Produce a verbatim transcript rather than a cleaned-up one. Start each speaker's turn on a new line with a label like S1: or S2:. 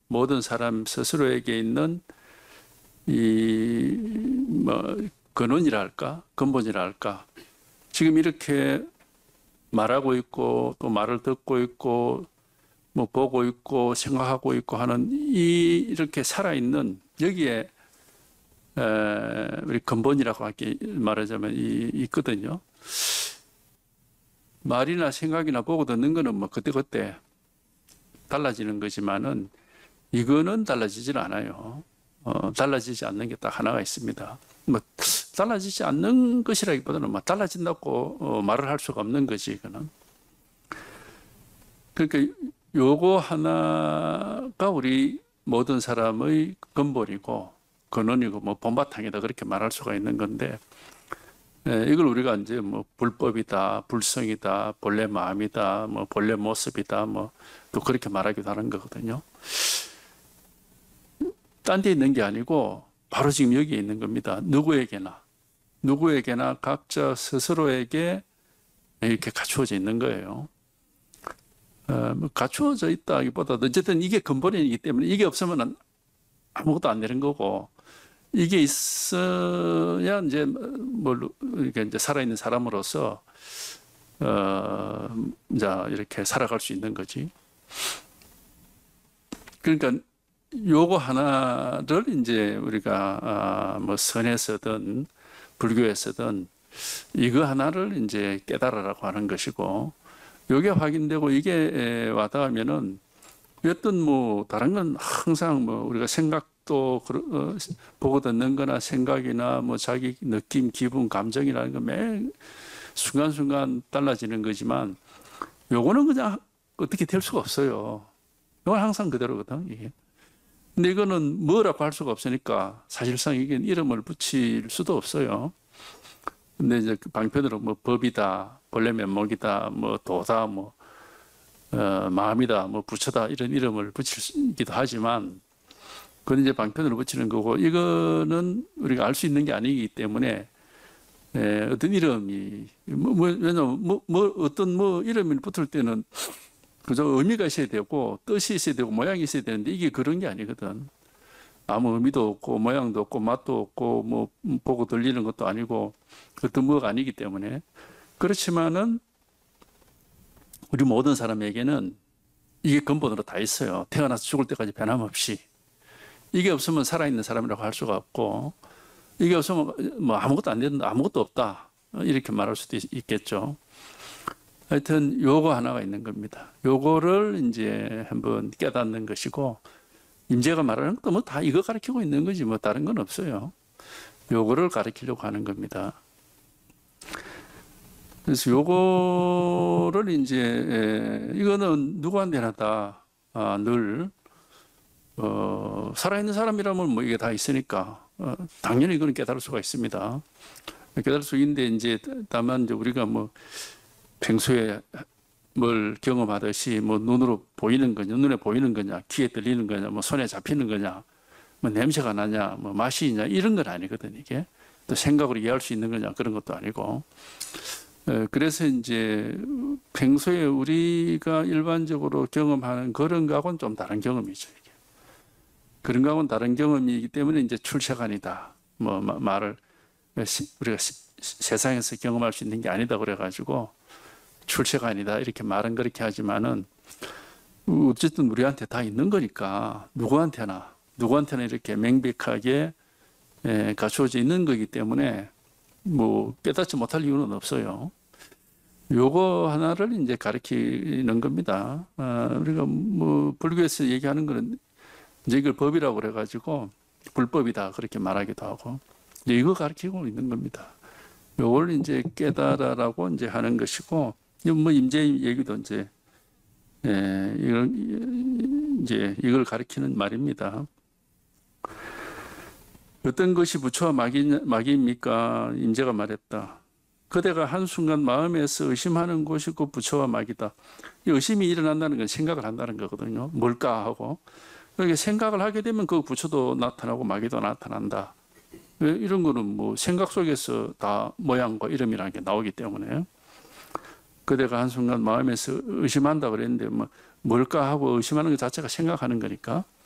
S1: 모든 사람 스스로에게 있는 이 뭐 근원이랄까, 근본이랄까. 지금 이렇게 말하고 있고 또 말을 듣고 있고 뭐 보고 있고 생각하고 있고 하는 이 이렇게 살아있는 여기에 에, 우리 근본이라고 할게 말하자면 이, 있거든요. 말이나 생각이나 보고 듣는 거는 뭐 그때그때 달라지는 거지만은 이거는 달라지질 않아요. 어, 달라지지 않는 게 딱 하나가 있습니다. 뭐 달라지지 않는 것이라기보다는 뭐 달라진다고 어, 말을 할 수가 없는 거지 이거는. 그러니까 요거 하나가 우리 모든 사람의 근본이고 근원이고 뭐 본바탕이다 그렇게 말할 수가 있는 건데, 예, 이걸 우리가 이제 뭐 불법이다, 불성이다, 본래 마음이다, 뭐 본래 모습이다, 뭐 또 그렇게 말하기도 하는 거거든요. 딴 데 있는 게 아니고 바로 지금 여기에 있는 겁니다. 누구에게나 누구에게나 각자 스스로에게 이렇게 갖추어져 있는 거예요. 어, 뭐 갖추어져 있다기보다 어쨌든 이게 근본이기 때문에 이게 없으면 아무것도 안 되는 거고, 이게 있어야 이제 뭘 이렇게 이제 살아있는 사람으로서 어, 이제 이렇게 살아갈 수 있는 거지. 그러니까 요거 하나를 이제 우리가 아, 뭐 선에서든 불교에서든 이거 하나를 이제 깨달으라고 하는 것이고, 요게 확인되고 이게 와닿으면은 어떤 뭐 다른 건 항상 뭐 우리가 생각도 어, 보고 듣는 거나 생각이나 뭐 자기 느낌, 기분, 감정이라는 거 매 순간순간 달라지는 거지만 요거는 그냥 어떻게 될 수가 없어요. 이건 항상 그대로거든, 이게. 근데 이거는 뭐라고 할 수가 없으니까 사실상 이게 이름을 붙일 수도 없어요. 근데 이제 그 방편으로 뭐 법이다, 본래 면목이다, 뭐 도다, 뭐 어, 마음이다, 뭐 부처다 이런 이름을 붙이기도 하지만 그건 이제 방편으로 붙이는 거고, 이거는 우리가 알 수 있는 게 아니기 때문에 에, 어떤 이름이 뭐, 뭐 왜냐면 뭐, 뭐 어떤 뭐 이름이 붙을 때는 그저 의미가 있어야 되고 뜻이 있어야 되고 모양이 있어야 되는데 이게 그런 게 아니거든. 아무 의미도 없고 모양도 없고 맛도 없고 뭐 보고 들리는 것도 아니고 어떤 뭐가 아니기 때문에. 그렇지만은 우리 모든 사람에게는 이게 근본으로 다 있어요. 태어나서 죽을 때까지 변함없이. 이게 없으면 살아있는 사람이라고 할 수가 없고, 이게 없으면 뭐 아무것도 안 된다, 아무것도 없다 이렇게 말할 수도 있겠죠. 하여튼 요거 하나가 있는 겁니다. 요거를 이제 한번 깨닫는 것이고, 임재가 말하는 것도 뭐 다 이거 가르치고 있는 거지 뭐 다른 건 없어요. 요거를 가르치려고 하는 겁니다. 그래서 요거를 이제 이거는 누구한테나 다 아, 늘 어, 살아있는 사람이라면 뭐 이게 다 있으니까 어, 당연히 이거는 깨달을 수가 있습니다. 깨달을 수 있는데 이제 다만 이제 우리가 뭐 평소에 뭘 경험하듯이 뭐 눈으로 보이는 거냐, 눈에 보이는 거냐, 귀에 들리는 거냐, 뭐 손에 잡히는 거냐, 뭐 냄새가 나냐, 뭐 맛이 있냐 이런 건 아니거든. 이게 또 생각으로 이해할 수 있는 거냐 그런 것도 아니고. 그래서 이제 평소에 우리가 일반적으로 경험하는 그런 거하고는 좀 다른 경험이죠. 이게. 그런 거하고는 다른 경험이기 때문에 이제 출세간이다. 뭐 말을 우리가 세상에서 경험할 수 있는 게 아니다 그래가지고 출세간이다 이렇게 말은 그렇게 하지만은 어쨌든 우리한테 다 있는 거니까 누구한테나 누구한테나 이렇게 명백하게 갖추어져 있는 거기 때문에 뭐 깨닫지 못할 이유는 없어요. 요거 하나를 이제 가르치는 겁니다. 아, 우리가 뭐 불교에서 얘기하는 거는 이제 이걸 법이라고 그래가지고 불법이다 그렇게 말하기도 하고 이제 이거 가르치고 있는 겁니다. 요걸 이제 깨달아라고 이제 하는 것이고, 뭐 임재 얘기도 이제 예, 이걸 이제 이걸 가르치는 말입니다. 어떤 것이 부처와 마귀, 마귀입니까? 임재가 말했다. 그대가 한순간 마음에서 의심하는 것이 곧 부처와 마귀다. 이 의심이 일어난다는 건 생각을 한다는 거거든요. 뭘까 하고. 그러니까 생각을 하게 되면 그 부처도 나타나고 마귀도 나타난다. 이런 거는 뭐 생각 속에서 다 모양과 이름이라는 게 나오기 때문에. 그대가 한순간 마음에서 의심한다 그랬는데 뭐 뭘까 하고 의심하는 것 자체가 생각하는 거니까.